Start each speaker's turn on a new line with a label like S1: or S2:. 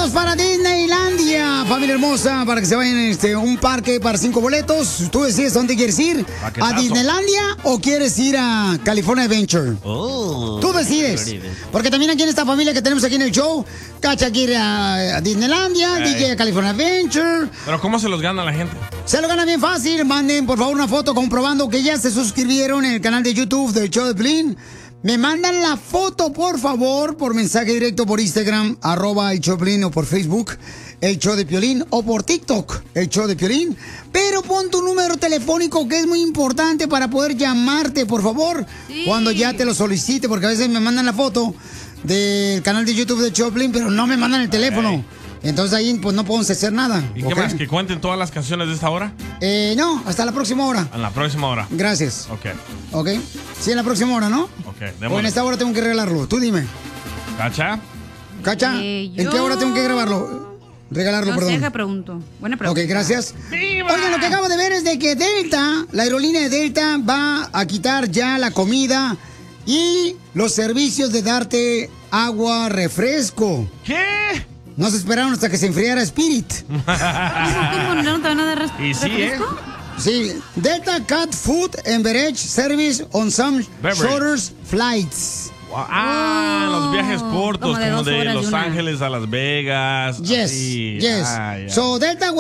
S1: boletos para Disneylandia, familia hermosa, para que se vayan a un parque para 5 boletos. Tú decides dónde quieres ir,
S2: Paquetazo.
S1: a Disneylandia o quieres ir a California Adventure.
S2: Oh,
S1: Tú decides. Porque también aquí en esta familia que tenemos aquí en el show, Cacha quiere ir a Disneylandia,
S2: Ay.
S1: DJ a California Adventure.
S2: Pero ¿cómo se los gana la gente?
S1: Se lo gana bien fácil. Manden, por favor, una foto comprobando que ya se suscribieron en el canal de YouTube del show de Piolín. Me mandan la foto, por favor, por mensaje directo por Instagram, @el show de Piolín, o por Facebook, el show de Piolín, o por TikTok, el show de Piolín. Pero pon tu número telefónico, que es muy importante para poder llamarte, por favor, cuando ya te lo solicite, porque a veces me mandan la foto del canal de YouTube del show de Piolín, pero no me mandan el teléfono. Entonces ahí pues no podemos hacer nada.
S2: ¿Y
S1: ¿ok?
S2: qué más? ¿Que cuenten todas las canciones de esta hora?
S1: No, hasta la próxima hora.
S2: En la próxima hora.
S1: Gracias.
S2: Ok.
S1: ¿Ok? Sí, en la próxima hora, ¿no?
S2: Ok,
S1: O en
S2: démosle.
S1: esta hora tengo que regalarlo. Tú dime.
S2: ¿Cacha?
S1: ¿Cacha? ¿En qué hora tengo que grabarlo? Regalarlo,
S3: No sé,
S1: perdón.
S3: que pregunto. Buena pregunta.
S1: Ok, gracias. Oigan, lo que acabo de ver es de que Delta, la aerolínea de Delta, va a quitar ya la comida y los servicios de darte agua, refresco.
S2: ¿Qué?
S1: No se esperaron hasta que se enfriara Spirit.
S3: ¿Cómo no te van a dar
S2: Y sí,
S3: refresco?
S1: Sí, Delta cut food and beverage service on some
S2: Beverage.
S1: shorter flights.
S2: Los viajes cortos,
S3: como de
S2: como
S3: 2
S2: de
S3: horas y
S2: Los
S3: una.
S2: Ángeles a Las Vegas.
S1: Yes,
S2: así.
S1: yes.
S2: Ah, ya.
S1: So Delta